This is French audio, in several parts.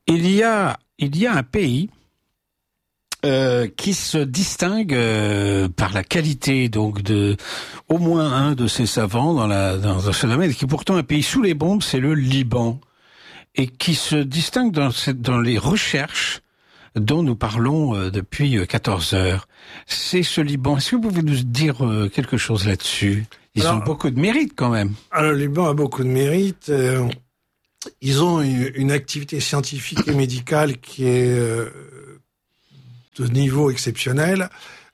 Il y a un pays qui se distingue par la qualité donc de au moins un de ses savants dans ce domaine, qui est pourtant un pays sous les bombes, c'est le Liban, et qui se distingue dans les recherches dont nous parlons depuis 14 heures. C'est ce Liban. Est-ce que vous pouvez nous dire quelque chose là-dessus? Ils ont beaucoup de mérite quand même. Alors, le Liban a beaucoup de mérite. Ils ont une activité scientifique et médicale qui est de niveau exceptionnel.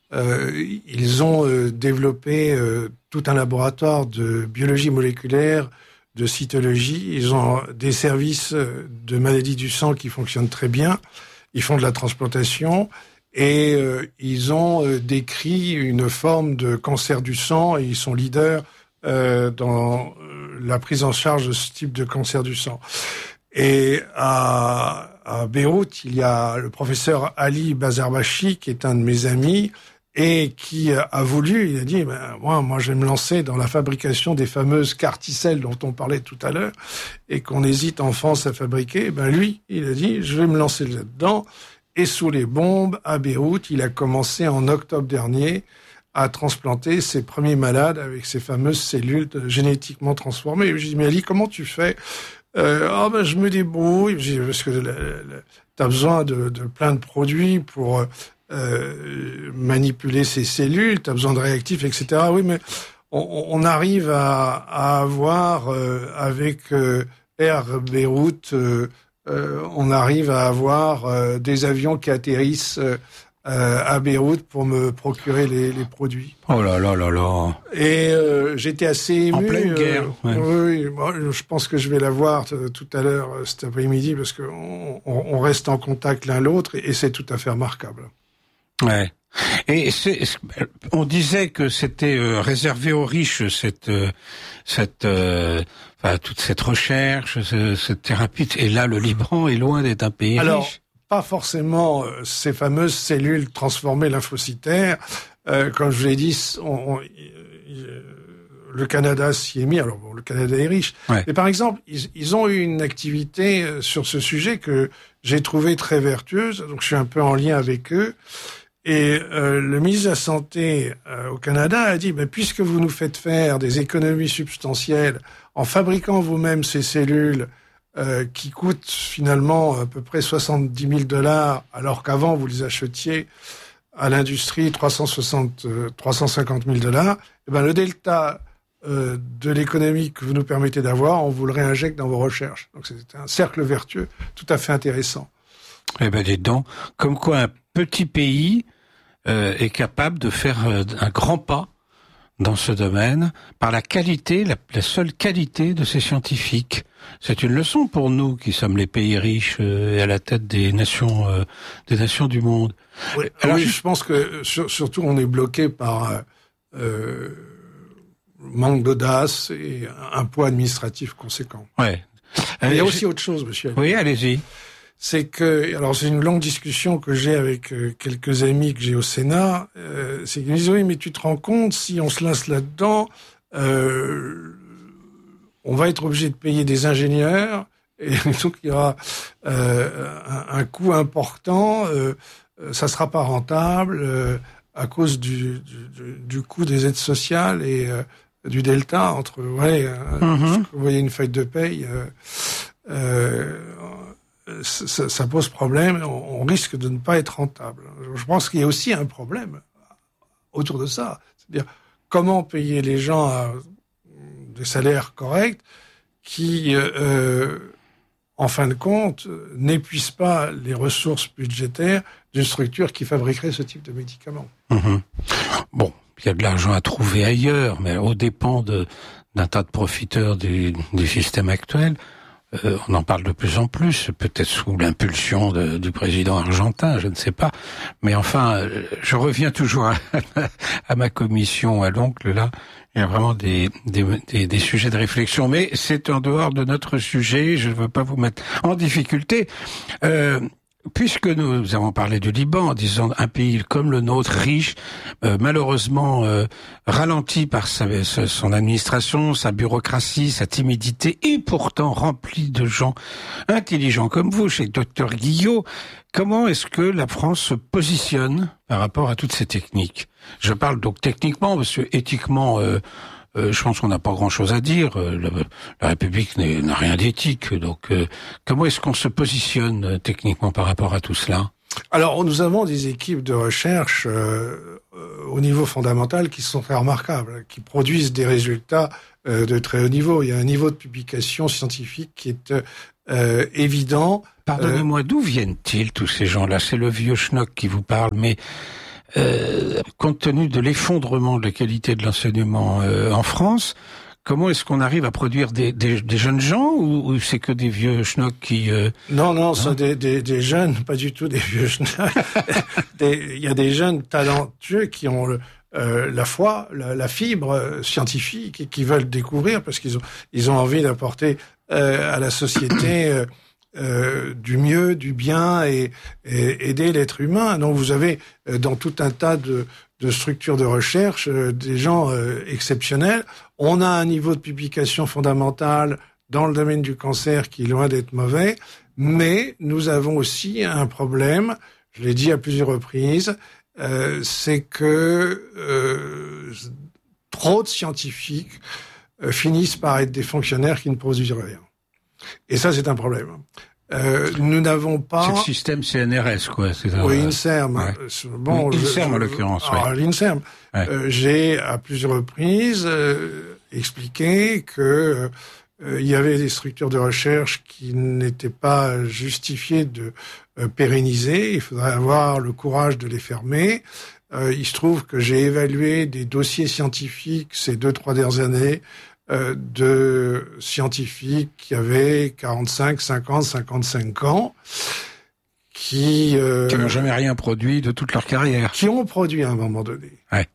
Ils ont développé tout un laboratoire de biologie moléculaire, de cytologie. Ils ont des services de maladies du sang qui fonctionnent très bien. Ils font de la transplantation et ils ont décrit une forme de cancer du sang et ils sont leaders dans la prise en charge de ce type de cancer du sang. Et à Beyrouth, il y a le professeur Ali Bazarbachi, qui est un de mes amis, et qui a voulu, il a dit, moi je vais me lancer dans la fabrication des fameuses carticelles dont on parlait tout à l'heure, et qu'on hésite en France à fabriquer. Lui, il a dit, je vais me lancer là-dedans, et sous les bombes, à Beyrouth, il a commencé en octobre dernier à transplanter ses premiers malades avec ces fameuses cellules génétiquement transformées. Je dis, mais Ali, comment tu fais? Je me débrouille, parce que t'as besoin de plein de produits pour manipuler ces cellules, t'as besoin de réactifs, etc. Oui, mais on arrive à avoir avec Air Beyrouth, on arrive à avoir des avions qui atterrissent à Beyrouth pour me procurer les produits. Oh là là là là. Et j'étais assez ému. En pleine guerre. Oui, moi, je pense que je vais la voir tout à l'heure, cet après-midi, parce que on reste en contact l'un l'autre, et c'est tout à fait remarquable. Ouais. Et on disait que c'était réservé aux riches, toute cette recherche, cette thérapie. Et là, le Liban est loin d'être un pays riche. Pas forcément ces fameuses cellules transformées lymphocytaires. Comme je vous l'ai dit, le Canada s'y est mis. Alors le Canada est riche. Ouais. Mais par exemple, ils ont eu une activité sur ce sujet que j'ai trouvé très vertueuse. Donc je suis un peu en lien avec eux. Et le ministre de la Santé au Canada a dit, puisque vous nous faites faire des économies substantielles en fabriquant vous-même ces cellules qui coûtent finalement à peu près $70,000, alors qu'avant vous les achetiez à l'industrie $350,000, le delta de l'économie que vous nous permettez d'avoir, on vous le réinjecte dans vos recherches. Donc c'est un cercle vertueux tout à fait intéressant. Eh ben dites donc, comme quoi un petit pays est capable de faire un grand pas dans ce domaine par la qualité, la seule qualité de ses scientifiques. C'est une leçon pour nous qui sommes les pays riches et à la tête des nations du monde. Oui, alors, je pense que surtout on est bloqué par manque d'audace et un poids administratif conséquent. Ouais. Il y a aussi autre chose, monsieur. Oui, allez-y. C'est que, alors c'est une longue discussion que j'ai avec quelques amis que j'ai au Sénat, c'est qu'ils me disent, oui, mais tu te rends compte, si on se lance là-dedans, on va être obligé de payer des ingénieurs, et donc il y aura un coût important, ça sera pas rentable, à cause du coût des aides sociales et du delta entre, vous voyez une feuille de paye, ça pose problème, on risque de ne pas être rentable. Je pense qu'il y a aussi un problème autour de ça. C'est-à-dire, comment payer les gens à des salaires corrects qui, en fin de compte, n'épuisent pas les ressources budgétaires d'une structure qui fabriquerait ce type de médicaments. Bon, il y a de l'argent à trouver ailleurs, mais aux dépens d'un tas de profiteurs du système actuel. On en parle de plus en plus, peut-être sous l'impulsion du président argentin, je ne sais pas. Mais enfin, je reviens toujours à ma commission, à l'oncle, là. Il y a vraiment des sujets de réflexion. Mais c'est en dehors de notre sujet, je ne veux pas vous mettre en difficulté. Puisque nous avons parlé du Liban, en disant un pays comme le nôtre, riche, malheureusement ralenti par son administration, sa bureaucratie, sa timidité, et pourtant rempli de gens intelligents comme vous, chez le docteur Guillot, comment est-ce que la France se positionne par rapport à toutes ces techniques? Je parle donc techniquement, parce que éthiquement... je pense qu'on n'a pas grand-chose à dire. La République n'a rien d'éthique. Donc, comment est-ce qu'on se positionne techniquement par rapport à tout cela? Alors, nous avons des équipes de recherche au niveau fondamental qui sont très remarquables, qui produisent des résultats de très haut niveau. Il y a un niveau de publication scientifique qui est évident. Pardonnez-moi, d'où viennent-ils tous ces gens-là? C'est le vieux schnock qui vous parle, mais... compte tenu de l'effondrement de la qualité de l'enseignement en France, comment est-ce qu'on arrive à produire des jeunes gens ou c'est que des vieux schnocks qui... Non, ce sont des jeunes, pas du tout des vieux schnocks. Il y a des jeunes talentueux qui ont la foi, la fibre scientifique et qui veulent découvrir parce qu'ils ont envie d'apporter à la société... du mieux, du bien et aider l'être humain. Donc vous avez dans tout un tas de structures de recherche des gens exceptionnels. On a un niveau de publication fondamental dans le domaine du cancer qui est loin d'être mauvais, mais nous avons aussi un problème, je l'ai dit à plusieurs reprises, c'est que trop de scientifiques finissent par être des fonctionnaires qui ne produisent rien. Et ça, c'est un problème. Nous n'avons pas... C'est le système CNRS, quoi. Oui, INSERM. Ouais. Bon, INSERM, en l'occurrence, oui. L'INSERM. Ouais. J'ai, à plusieurs reprises, expliqué que il y avait des structures de recherche qui n'étaient pas justifiées de pérenniser. Il faudrait avoir le courage de les fermer. Il se trouve que j'ai évalué des dossiers scientifiques ces 2-3 dernières années de scientifiques qui avaient 45, 50, 55 ans, qui n'ont jamais rien produit de toute leur carrière. Qui ont produit à un moment donné. Ouais.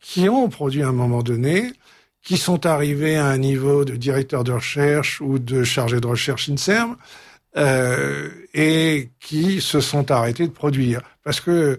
Qui sont arrivés à un niveau de directeur de recherche ou de chargé de recherche INSERM, et qui se sont arrêtés de produire. Parce que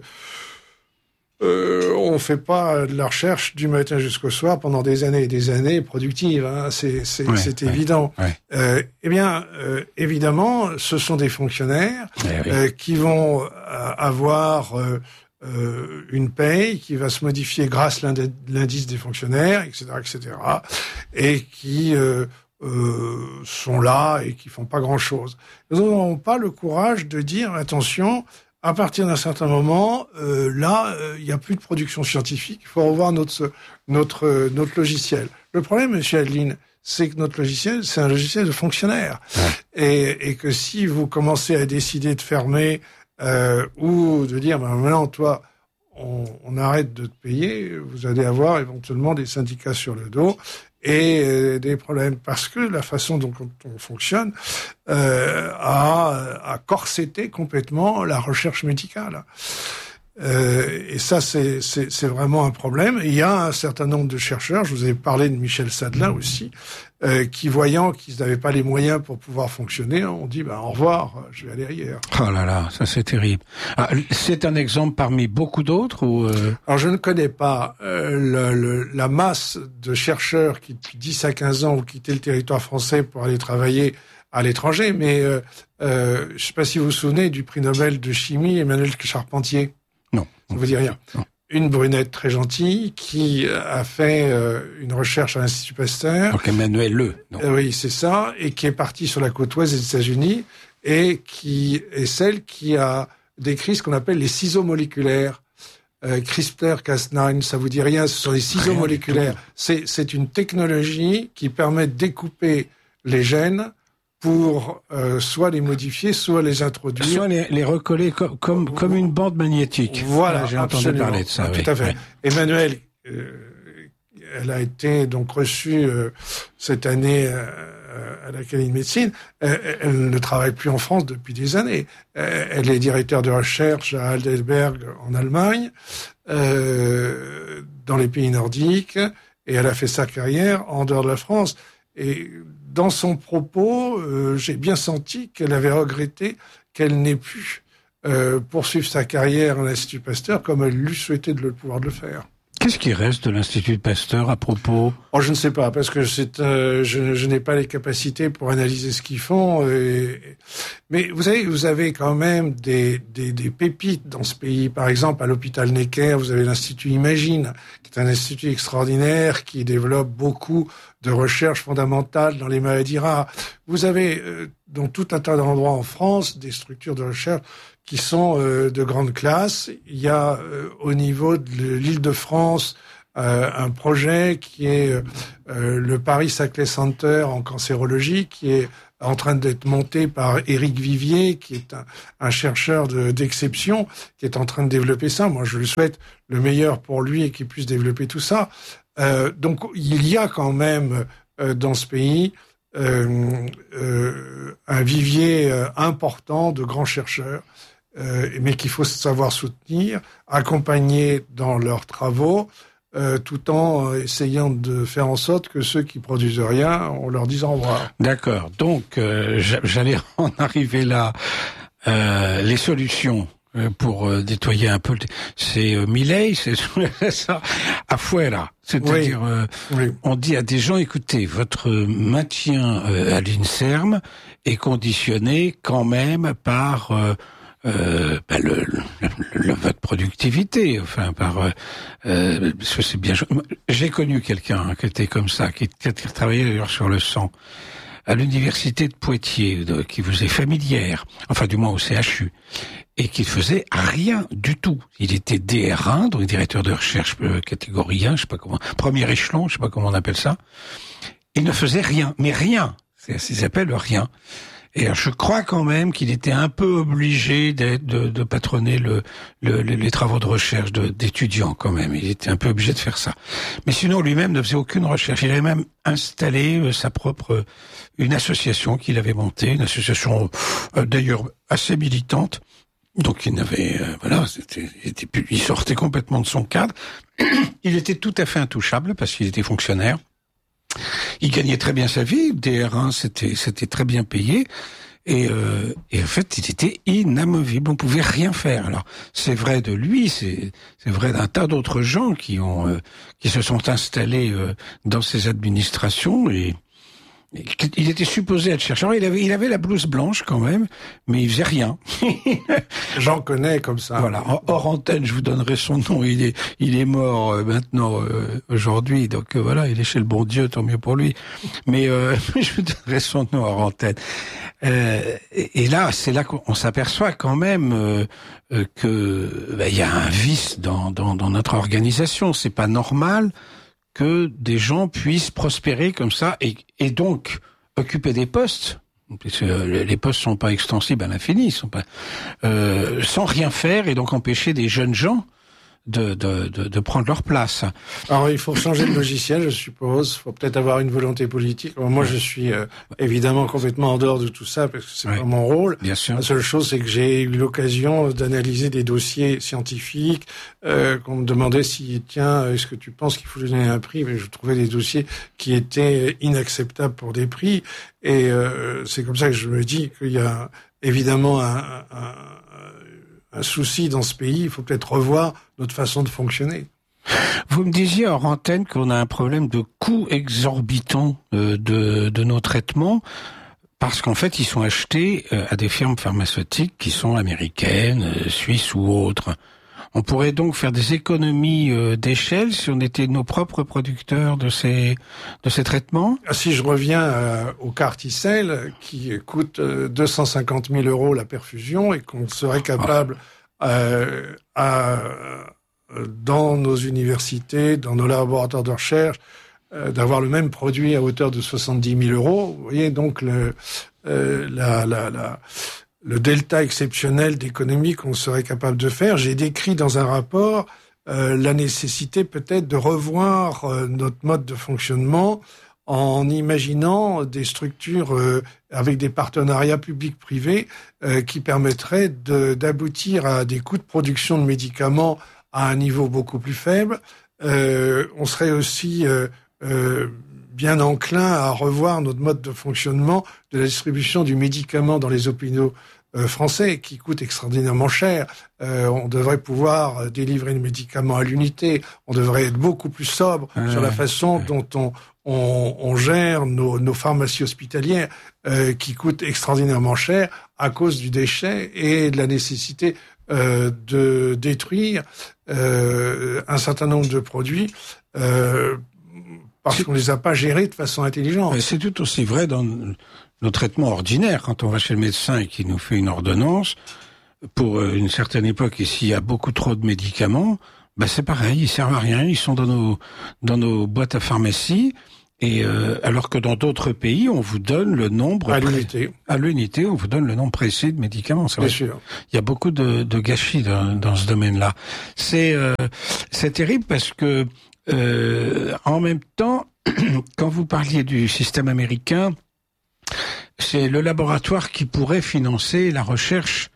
on fait pas de la recherche du matin jusqu'au soir pendant des années et des années productive, hein. C'est évident. Ouais. Évidemment, ce sont des fonctionnaires qui vont avoir une paye qui va se modifier grâce à l'indice des fonctionnaires, etc., et qui sont là et qui font pas grand-chose. Nous n'avons pas le courage de dire attention. À partir d'un certain moment, il n'y a plus de production scientifique. Il faut revoir notre logiciel. Le problème, Monsieur Adeline, c'est que notre logiciel, c'est un logiciel de fonctionnaire, et que si vous commencez à décider de fermer ou de dire, maintenant, toi, on arrête de te payer, vous allez avoir éventuellement des syndicats sur le dos. Et des problèmes parce que la façon dont on fonctionne a corseté complètement la recherche médicale. Et ça, c'est vraiment un problème. Et il y a un certain nombre de chercheurs, je vous avais parlé de Michel Sadelin aussi, qui voyant qu'ils n'avaient pas les moyens pour pouvoir fonctionner, ont dit au revoir, je vais aller ailleurs. Oh là là, ça c'est terrible. Ah, c'est un exemple parmi beaucoup d'autres ou Alors je ne connais pas la masse de chercheurs qui depuis 10 à 15 ans ont quitté le territoire français pour aller travailler à l'étranger, mais je ne sais pas si vous vous souvenez du prix Nobel de chimie Emmanuel Charpentier. Non. Ça ne vous dit rien. Non. Une brunette très gentille qui a fait une recherche à l'Institut Pasteur. Donc Emmanuel Le. Oui, c'est ça, et qui est partie sur la côte ouest des États-Unis et qui est celle qui a décrit ce qu'on appelle les ciseaux moléculaires. CRISPR-Cas9, ça vous dit rien, ce sont les ciseaux moléculaires. C'est une technologie qui permet de découper les gènes pour soit les modifier, soit les introduire. Soit les recoller comme une bande magnétique. Voilà, j'ai entendu parler de ça. Tout à fait. Ouais. Emmanuel, elle a été donc reçue cette année à l'Académie de médecine. Elle ne travaille plus en France depuis des années. Elle est directeur de recherche à Heidelberg en Allemagne, dans les pays nordiques, et elle a fait sa carrière en dehors de la France. Et dans son propos, j'ai bien senti qu'elle avait regretté qu'elle n'ait pu poursuivre sa carrière à l'Institut Pasteur comme elle lui souhaitait de pouvoir le faire. Qu'est-ce qui reste de l'Institut Pasteur à propos? Oh, je ne sais pas, parce que je n'ai pas les capacités pour analyser ce qu'ils font. Mais vous avez quand même des pépites dans ce pays. Par exemple, à l'hôpital Necker, vous avez l'Institut Imagine, qui est un institut extraordinaire qui développe beaucoup de recherches fondamentales dans les maladies rares. Vous avez dans tout un tas d'endroits en France des structures de recherche qui sont de grande classe. Il y a au niveau de l'Île-de-France un projet qui est le Paris-Saclay Center en cancérologie, qui est en train d'être monté par Éric Vivier, qui est un chercheur d'exception, qui est en train de développer ça. Moi, je lui souhaite le meilleur pour lui et qu'il puisse développer tout ça. Donc, il y a quand même dans ce pays un vivier important de grands chercheurs, mais qu'il faut savoir soutenir, accompagner dans leurs travaux, tout en essayant de faire en sorte que ceux qui produisent rien, on leur dise au revoir. D'accord. Donc, j'allais en arriver là. Les solutions pour nettoyer un peu, c'est Milei, c'est ça, afuera. C'est-à-dire, oui. On dit à des gens, écoutez, votre maintien à l'INSERM est conditionné quand même par votre productivité, enfin parce que c'est bien. J'ai connu quelqu'un qui était comme ça, qui travaillait d'ailleurs sur le sang à l'université de Poitiers, qui vous est familière, enfin du moins au CHU, et qui faisait rien du tout. Il était DR1, donc directeur de recherche catégorie 1, je sais pas comment, premier échelon, je sais pas comment on appelle ça. Il ne faisait rien, mais rien. Ça s'appelle rien. Et je crois quand même qu'il était un peu obligé de patronner les travaux de recherche d'étudiants quand même. Il était un peu obligé de faire ça. Mais sinon, lui-même ne faisait aucune recherche. Il avait même installé une association qu'il avait montée, une association d'ailleurs assez militante. Donc il n'avait, il sortait complètement de son cadre. Il était tout à fait intouchable parce qu'il était fonctionnaire. Il gagnait très bien sa vie, DR1 c'était très bien payé, et en fait il était inamovible, on pouvait rien faire. Alors c'est vrai de lui, c'est vrai d'un tas d'autres gens qui se sont installés dans ces administrations, et il était supposé être chercheur. Il avait la blouse blanche quand même, mais il faisait rien. J'en connais comme ça. Voilà. Hors antenne, je vous donnerai son nom. Il est mort maintenant aujourd'hui, donc voilà, il est chez le bon Dieu, tant mieux pour lui. Mais je vous donnerai son nom hors antenne. Et là, c'est là qu'on s'aperçoit quand même que il y a un vice dans notre organisation. C'est pas normal que des gens puissent prospérer comme ça et donc occuper des postes, puisque les postes sont pas extensibles à l'infini, sont pas sans rien faire, et donc empêcher des jeunes gens de prendre leur place. Alors il faut changer de logiciel, je suppose. Il faut peut-être avoir une volonté politique. Alors, moi, je suis évidemment complètement en dehors de tout ça parce que c'est pas mon rôle. Bien sûr. La seule chose, c'est que j'ai eu l'occasion d'analyser des dossiers scientifiques. Qu'on me demandait si, tiens, est-ce que tu penses qu'il faut lui donner un prix? Mais je trouvais des dossiers qui étaient inacceptables pour des prix. Et c'est comme ça que je me dis qu'il y a évidemment un souci dans ce pays. Il faut peut-être revoir notre façon de fonctionner. Vous me disiez hors antenne qu'on a un problème de coût exorbitant de nos traitements, parce qu'en fait, ils sont achetés à des firmes pharmaceutiques qui sont américaines, suisses ou autres. On pourrait donc faire des économies d'échelle si on était nos propres producteurs de ces traitements. Si je reviens au Carticel, qui coûte 250 000 € la perfusion, et qu'on serait capable dans nos universités, dans nos laboratoires de recherche, d'avoir le même produit à hauteur de 70 000 €. Vous voyez donc le delta exceptionnel d'économie qu'on serait capable de faire. J'ai décrit dans un rapport la nécessité peut-être de revoir notre mode de fonctionnement en imaginant des structures avec des partenariats publics-privés qui permettraient d'aboutir à des coûts de production de médicaments à un niveau beaucoup plus faible. On serait aussi bien enclin à revoir notre mode de fonctionnement de la distribution du médicament dans les hôpitaux français qui coûtent extraordinairement cher. On devrait pouvoir délivrer le médicament à l'unité. On devrait être beaucoup plus sobre sur la façon dont on gère nos pharmacies hospitalières qui coûtent extraordinairement cher à cause du déchet et de la nécessité de détruire un certain nombre de produits parce qu'on les a pas gérés de façon intelligente. C'est tout aussi vrai dans nos traitements ordinaires. Quand on va chez le médecin et qu'il nous fait une ordonnance, pour une certaine époque, et s'il y a beaucoup trop de médicaments, c'est pareil, ils servent à rien, ils sont dans nos boîtes à pharmacie. Et alors que dans d'autres pays, on vous donne le nombre à l'unité. À l'unité, on vous donne le nombre précis de médicaments. C'est vrai. Bien sûr. Il y a beaucoup de gâchis dans ce domaine-là. C'est terrible parce que en même temps, quand vous parliez du système américain, c'est le laboratoire qui pourrait financer la recherche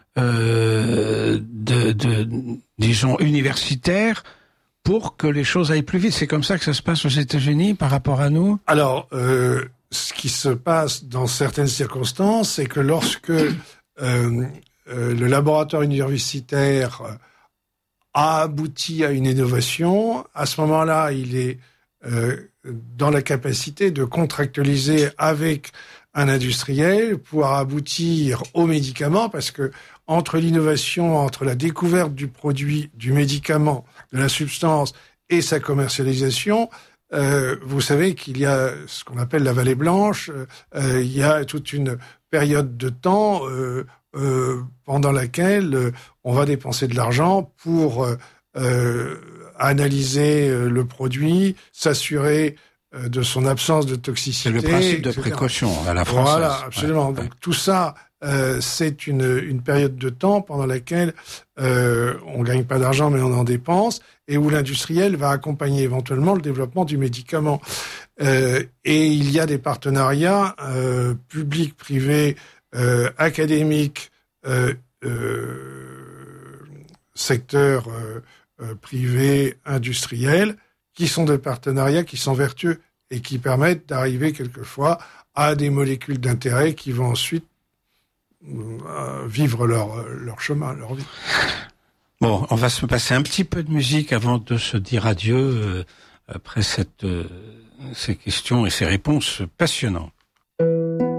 disons universitaire pour que les choses aillent plus vite. C'est comme ça que ça se passe aux États-Unis par rapport à nous? Alors, ce qui se passe dans certaines circonstances, c'est que lorsque le laboratoire universitaire a abouti à une innovation, à ce moment-là, il est dans la capacité de contractualiser avec un industriel pour aboutir au médicament, parce que entre l'innovation, entre la découverte du produit, du médicament, de la substance et sa commercialisation, vous savez qu'il y a ce qu'on appelle la vallée blanche, il y a toute une période de temps pendant laquelle on va dépenser de l'argent pour analyser le produit, s'assurer de son absence de toxicité. C'est le principe de etc. précaution à la française. Voilà, absolument. Ouais. Donc tout ça, c'est une période de temps pendant laquelle on gagne pas d'argent mais on en dépense et où l'industriel va accompagner éventuellement le développement du médicament. Et il y a des partenariats publics, privés, académiques, secteur privé, industriel, qui sont des partenariats qui sont vertueux et qui permettent d'arriver quelquefois à des molécules d'intérêt qui vont ensuite vivre leur chemin, leur vie. Bon, on va se passer un petit peu de musique avant de se dire adieu après ces questions et ces réponses passionnantes.